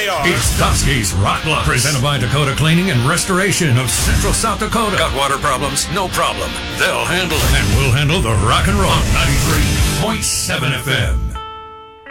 they are. It's Toski's Rock Block, presented by Dakota Cleaning and Restoration of Central South Dakota. Got water problems? No problem. They'll handle it. And we'll handle the rock and roll. 93.7 FM.